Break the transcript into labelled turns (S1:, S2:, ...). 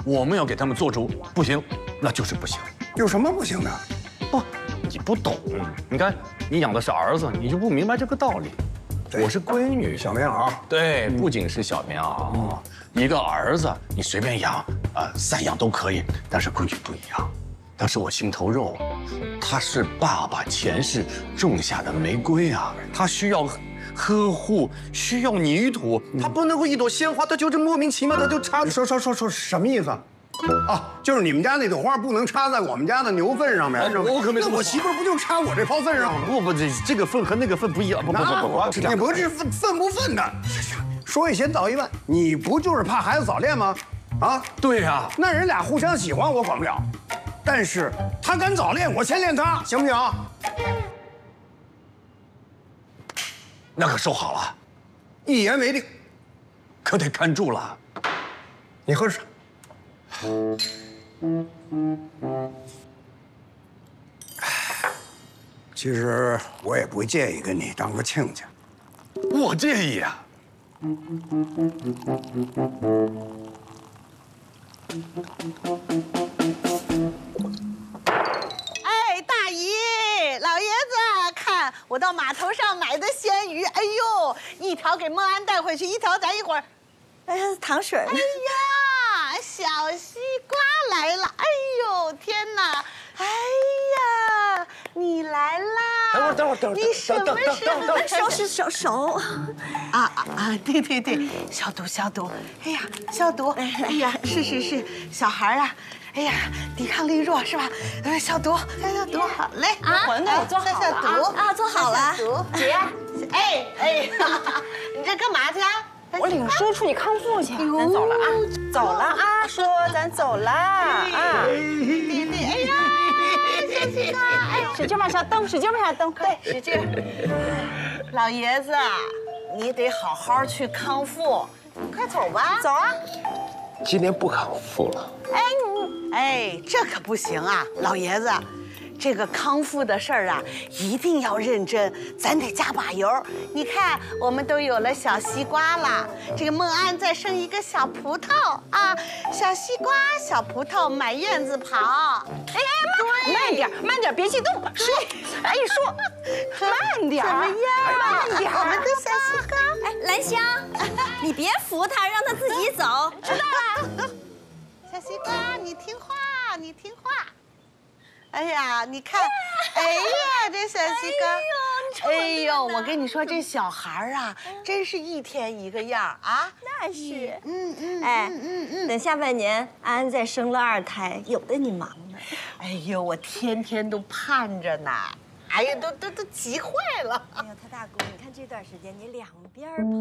S1: 我们要给他们做主，不行，那就是不行。
S2: 有什么不行的？
S1: 不，你不懂。你看，你养的是儿子，你就不明白这个道理。我是闺女，
S2: 小棉袄。
S1: 对，不仅是小棉袄，一个儿子你随便养，散养都可以，但是规矩不一样。他是我心头肉，他是爸爸前世种下的玫瑰啊，他需要呵护，需要泥土，他不能够一朵鲜花，他就这莫名其妙的就插。
S2: 说什么意思？啊，就是你们家那朵花不能插在我们家的牛粪上面。
S1: 我可没。
S2: 那我媳妇儿不就插我这泡粪上吗？
S1: 不，这个粪和那个粪不一样。不，
S2: 你不是粪不粪的。说一千道一万，你不就是怕孩子早恋吗？啊，
S1: 对呀。
S2: 那人俩互相喜欢，我管不了。但是他敢早恋，我先恋他，行不行？
S1: 那可收好了，
S2: 一言为定，
S1: 可得看住了。
S2: 你喝水。其实我也不介意跟你当个亲家。
S1: 我介意啊。
S3: 哎，大姨，老爷子，看我到码头上买的鲜鱼，哎呦，一条给孟安带回去，一条咱一会儿。
S4: 糖水。
S3: 哎呀，小西瓜来了！哎呦，天哪！哎呀，你来啦！
S1: 等会儿，
S3: 你什么时候？
S4: 手。
S3: 对，消毒。哎呀，消毒。哎呀，是，小孩啊，哎呀，抵抗力弱是吧？消毒，好嘞啊！
S4: 馄饨我做好了啊，做好了。
S3: 姐，哎，你这干嘛去啊？
S4: 我领叔出去康复去，咱走了啊，走了啊，叔，咱走了啊。
S3: 对，哎呀，小西瓜，哎，
S4: 使劲往下蹬，
S3: 对，使劲。老爷子，你得好好去康复，快走吧。
S4: 走啊。
S5: 今天不康复了。
S3: 哎，这可不行啊，老爷子。这个康复的事儿啊，一定要认真，咱得加把油。你看，我们都有了小西瓜了，这个孟安再生一个小葡萄啊，小西瓜、小葡萄满院子跑。
S4: 慢点，别激动，叔，哎，叔，慢点，
S3: 怎么样？
S4: 慢点，
S3: 我们的小西瓜。
S6: 哎，兰香，你别扶他，让他自己走，知道了。
S3: 小西瓜，你听话。哎呀，你看，哎呀，这小西瓜，哎呦，我跟你说，这小孩啊，真是一天一个样啊。
S6: 那是，等下半年安安再生了2胎，有的你忙呢。
S3: 哎呦，我天天都盼着呢。哎呀，都急坏了。
S6: 哎呦，他大姑，你看这段时间你2边跑。